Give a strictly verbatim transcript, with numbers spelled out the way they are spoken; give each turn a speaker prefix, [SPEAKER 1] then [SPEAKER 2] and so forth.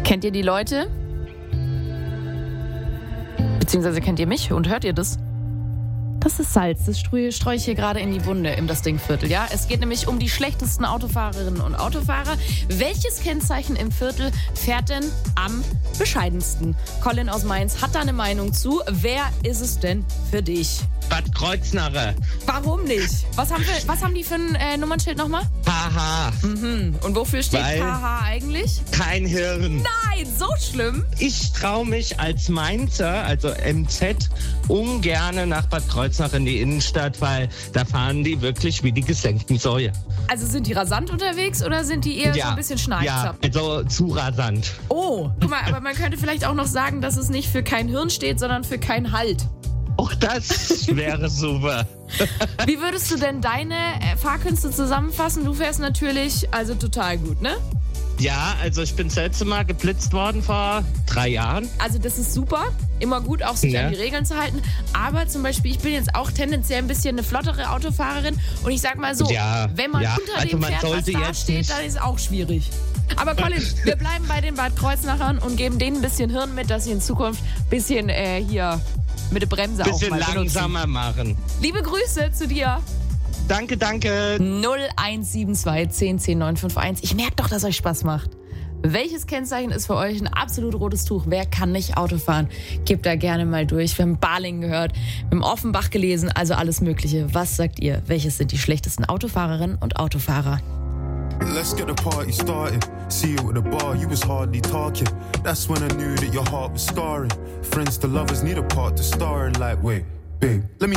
[SPEAKER 1] Kennt ihr die Leute? Beziehungsweise kennt ihr mich und hört ihr das? Das ist Salz, das streue streue ich hier gerade in die Wunde im Das Ding-Viertel, ja? Es geht nämlich um die schlechtesten Autofahrerinnen und Autofahrer. Welches Kennzeichen im Viertel fährt denn am bescheidensten? Colin aus Mainz hat da eine Meinung zu. Wer ist es denn für dich?
[SPEAKER 2] Bad Kreuznach.
[SPEAKER 1] Warum nicht? Was haben, wir, was haben die für ein äh, Nummernschild nochmal?
[SPEAKER 2] Haha.
[SPEAKER 1] Mhm. Und wofür steht
[SPEAKER 2] Weil
[SPEAKER 1] K H eigentlich?
[SPEAKER 2] Kein Hirn.
[SPEAKER 1] Nein, so schlimm?
[SPEAKER 2] Ich traue mich als Mainzer, also M Z, ungerne nach Bad Kreuznach in die Innenstadt, weil da fahren die wirklich wie die gesenkten Säue.
[SPEAKER 1] Also sind die rasant unterwegs oder sind die eher
[SPEAKER 2] Ja,
[SPEAKER 1] so ein bisschen schneidzapp?
[SPEAKER 2] ja, also zu rasant.
[SPEAKER 1] Oh, guck mal, aber man könnte vielleicht auch noch sagen, dass es nicht für kein Hirn steht, sondern für kein Halt.
[SPEAKER 2] Auch das wäre super.
[SPEAKER 1] Wie würdest du denn deine äh, Fahrkünste zusammenfassen? Du fährst natürlich also total gut, ne?
[SPEAKER 2] Ja, also ich bin das letzte Mal geblitzt worden vor drei Jahren.
[SPEAKER 1] Also das ist super, immer gut auch sich
[SPEAKER 2] Ja.
[SPEAKER 1] an die Regeln zu halten. Aber zum Beispiel, ich bin jetzt auch tendenziell ein bisschen eine flottere Autofahrerin. Und ich sag mal so,
[SPEAKER 2] Ja,
[SPEAKER 1] wenn man
[SPEAKER 2] ja,
[SPEAKER 1] unter
[SPEAKER 2] also
[SPEAKER 1] dem
[SPEAKER 2] man
[SPEAKER 1] fährt, was
[SPEAKER 2] sollte
[SPEAKER 1] da
[SPEAKER 2] jetzt
[SPEAKER 1] steht,
[SPEAKER 2] nicht-
[SPEAKER 1] dann ist es auch schwierig. Aber Colin, wir bleiben bei den Bad Kreuznachern und geben denen ein bisschen Hirn mit, dass sie in Zukunft ein bisschen äh, hier mit der Bremse
[SPEAKER 2] Bisschen
[SPEAKER 1] auch mal benutzen.
[SPEAKER 2] langsamer machen.
[SPEAKER 1] Liebe Grüße zu dir.
[SPEAKER 2] Danke, danke.
[SPEAKER 1] null eins sieben zwei zehn zehn neun fünf eins. Ich merke doch, dass euch Spaß macht. Welches Kennzeichen ist für euch ein absolut rotes Tuch? Wer kann nicht Auto fahren? Gebt da gerne mal durch. Wir haben Balingen gehört, wir haben Offenbach gelesen, also alles Mögliche. Was sagt ihr? Welches sind die schlechtesten Autofahrerinnen und Autofahrer?
[SPEAKER 3] Let's get the party started. See you at the bar, you was hardly talking. That's when I knew that your heart was scarring. Friends to lovers need a part to star in. Like, wait, babe, let me